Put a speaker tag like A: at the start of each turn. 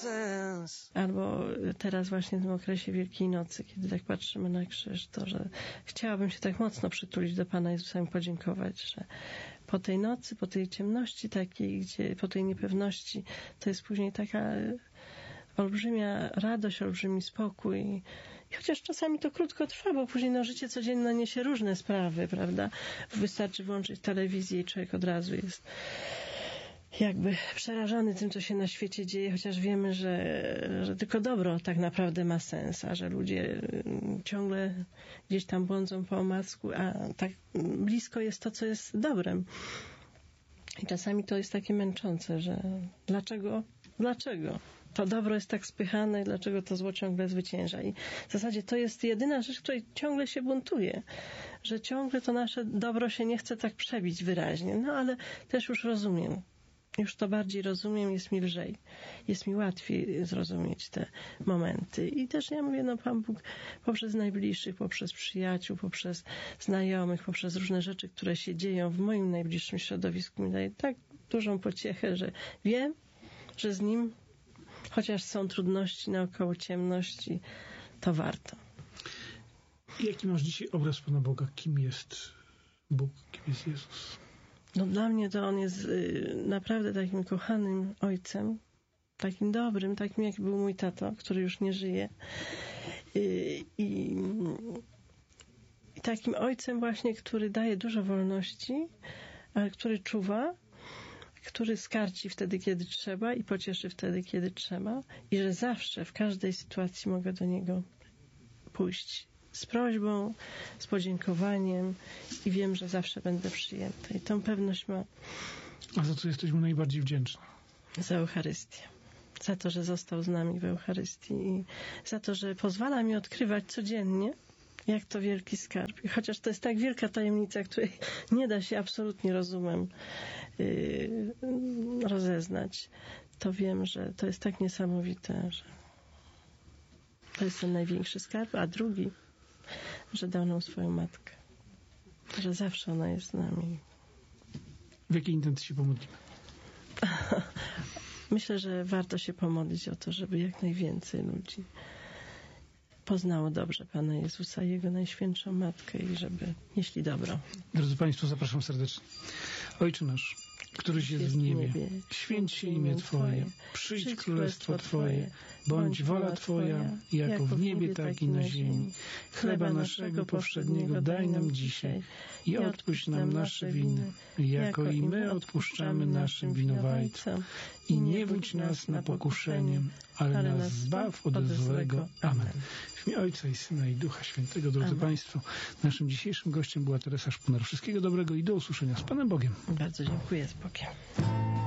A: sens.
B: Albo teraz właśnie w tym okresie Wielkiej Nocy, kiedy tak patrzymy na krzyż, to, że chciałabym się tak mocno przytulić do Pana Jezusa i podziękować, że po tej nocy, po tej ciemności takiej, gdzie po tej niepewności, to jest później taka olbrzymia radość, olbrzymi spokój. I chociaż czasami to krótko trwa, bo później życie codzienne niesie różne sprawy, prawda? Wystarczy włączyć telewizję i człowiek od razu jest jakby przerażony tym, co się na świecie dzieje, chociaż wiemy, że tylko dobro tak naprawdę ma sens, a że ludzie ciągle gdzieś tam błądzą po omacku, a tak blisko jest to, co jest dobrem. I czasami to jest takie męczące, że dlaczego? To dobro jest tak spychane i dlaczego to zło ciągle zwycięża. I w zasadzie to jest jedyna rzecz, której ciągle się buntuje, że ciągle to nasze dobro się nie chce tak przebić wyraźnie. No ale też już rozumiem. Już to bardziej rozumiem, jest mi lżej. Jest mi łatwiej zrozumieć te momenty. I też ja mówię, Pan Bóg poprzez najbliższych, poprzez przyjaciół, poprzez znajomych, poprzez różne rzeczy, które się dzieją w moim najbliższym środowisku, mi daje tak dużą pociechę, że wiem, że z Nim, chociaż są trudności naokoło, ciemności, to warto.
C: Jaki masz dzisiaj obraz Pana Boga? Kim jest Bóg? Kim jest Jezus?
B: No dla mnie to On jest naprawdę takim kochanym ojcem, takim dobrym, takim jak był mój tato, który już nie żyje. I takim ojcem właśnie, który daje dużo wolności, ale który czuwa, który skarci wtedy, kiedy trzeba i pocieszy wtedy, kiedy trzeba. I że zawsze, w każdej sytuacji mogę do Niego pójść z prośbą, z podziękowaniem i wiem, że zawsze będę przyjęta. I tą pewność mam.
C: A za co jesteś mu najbardziej wdzięczna?
B: Za Eucharystię. Za to, że został z nami w Eucharystii i za to, że pozwala mi odkrywać codziennie, jak to wielki skarb. I chociaż to jest tak wielka tajemnica, której nie da się absolutnie rozumem rozeznać, to wiem, że to jest tak niesamowite, że to jest ten największy skarb, a drugi, że dał nam swoją matkę. Że zawsze ona jest z nami.
C: W jakiej intencji się pomodlimy?
B: Myślę, że warto się pomodlić o to, żeby jak najwięcej ludzi poznało dobrze Pana Jezusa i Jego Najświętszą Matkę i żeby nieśli dobro.
C: Drodzy Państwo, zapraszam serdecznie. Ojcze nasz, któryś jest w niebie, święć się imię Twoje, przyjdź królestwo Twoje, bądź wola Twoja, jako w niebie, tak i na ziemi. Chleba naszego powszedniego daj nam dzisiaj i odpuść nam nasze winy, jako i my odpuszczamy naszym winowajcom. I nie wódź nas na pokuszenie, ale nas zbaw od złego. Amen. W imię Ojca i Syna i Ducha Świętego, drodzy Państwo, naszym dzisiejszym gościem była Teresa Szpunar. Wszystkiego dobrego i do usłyszenia z Panem Bogiem.
B: Bardzo dziękuję, z Bogiem.